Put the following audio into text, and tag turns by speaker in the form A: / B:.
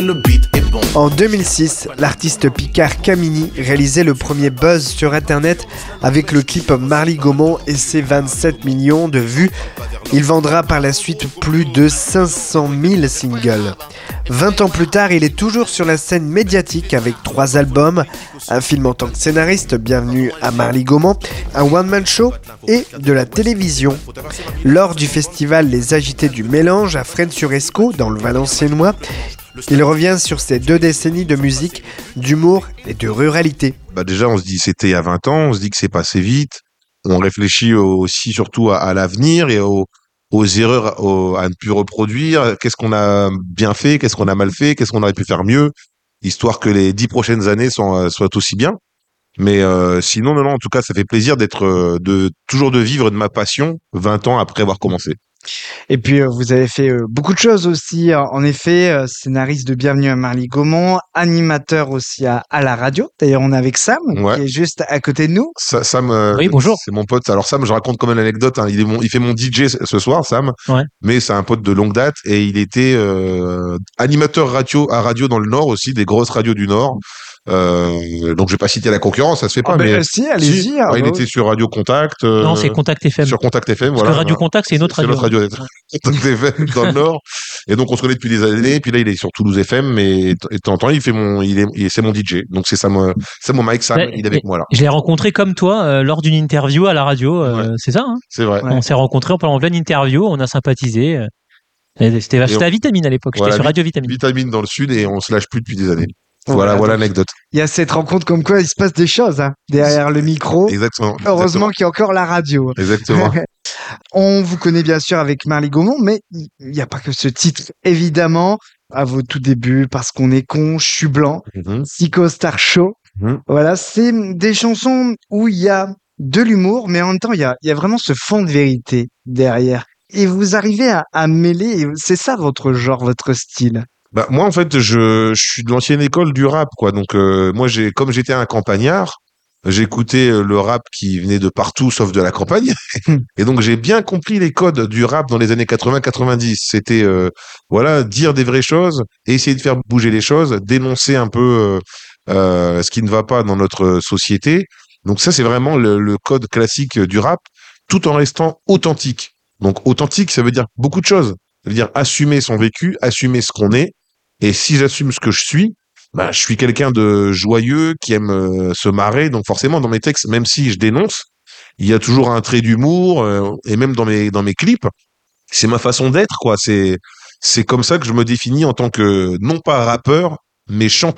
A: le beat est bon.
B: En 2006, l'artiste Picard Camini réalisait le premier buzz sur internet avec le clip Marly Gaumont et ses 27 millions de vues. Il vendra par la suite plus de 500 000 singles. 20 ans plus tard, il est toujours sur la scène médiatique avec 3 albums, un film en tant que scénariste, Bienvenue à Marly Gaumont, un one-man show et de la télévision. Lors du festival Les Agités du Mélange à Fresnes-sur-Escaut, dans le Valenciennois, il revient sur ces 2 décennies de musique, d'humour et de ruralité.
C: Déjà, on se dit c'était il y a 20 ans, on se dit que c'est passé vite. On réfléchit aussi surtout à l'avenir et aux erreurs à ne plus reproduire. Qu'est-ce qu'on a bien fait, qu'est-ce qu'on a mal fait, qu'est-ce qu'on aurait pu faire mieux, histoire que les 10 prochaines années soient aussi bien. Mais sinon, non, en tout cas, ça fait plaisir toujours de vivre de ma passion 20 ans après avoir commencé.
D: Et puis, vous avez fait beaucoup de choses aussi. En effet, scénariste de Bienvenue à Marly Gaumont, animateur aussi à la radio. D'ailleurs, on est avec Sam, qui est juste à côté de nous.
C: Sam,
E: oui, bonjour.
C: C'est mon pote. Alors Sam, je raconte comme une anecdote. Hein. Il fait mon DJ ce soir, Sam.
E: Ouais.
C: Mais c'est un pote de longue date et il était animateur radio dans le Nord aussi, des grosses radios du Nord. Donc je vais pas citer la concurrence, ça se fait pas. Mais
D: si, allez-y.
C: Si. Il était sur Radio Contact.
E: Non, c'est Contact FM.
C: Sur Contact FM,
E: Parce
C: voilà.
E: que Radio Contact, c'est une autre radio.
C: C'est notre radio Contact FM dans le Nord. Et donc on se connaît depuis des années. Puis là, il est sur Toulouse FM, mais de temps en temps, c'est mon DJ. Donc c'est mon Mike Sam, il est avec moi là.
E: Je l'ai rencontré comme toi lors d'une interview à la radio. C'est ça. Hein,
C: c'est vrai.
E: On s'est rencontrés en pleine interview, on a sympathisé. C'était à Vitamine à l'époque. J'étais sur Radio Vitamine.
C: Vitamine dans le Sud et on se lâche plus depuis des années. Voilà l'anecdote.
D: Il y a cette rencontre comme quoi il se passe des choses derrière le micro.
C: Exactement.
D: Heureusement qu'il y a encore la radio.
C: Exactement.
D: On vous connaît bien sûr avec Marly Gaumont, mais il n'y a pas que ce titre, évidemment. À vos tout débuts, Parce qu'on est con, Je suis blanc, Psycho Star Show. Voilà, c'est des chansons où il y a de l'humour, mais en même temps, il y a vraiment ce fond de vérité derrière. Et vous arrivez à mêler, c'est ça votre genre, votre style.
C: Moi en fait je suis de l'ancienne école du rap quoi, donc moi comme j'étais un campagnard, j'écoutais le rap qui venait de partout sauf de la campagne et donc j'ai bien compris les codes du rap dans les années 80-90. C'était dire des vraies choses, essayer de faire bouger les choses, dénoncer un peu ce qui ne va pas dans notre société. Donc ça c'est vraiment le code classique du rap, tout en restant authentique. Donc authentique, ça veut dire beaucoup de choses. Ça veut dire assumer son vécu, assumer ce qu'on est. Et si j'assume ce que je suis quelqu'un de joyeux, qui aime se marrer. Donc forcément, dans mes textes, même si je dénonce, il y a toujours un trait d'humour. Et même dans mes clips, c'est ma façon d'être, quoi. C'est comme ça que je me définis en tant que, non pas rappeur, mais chanteur.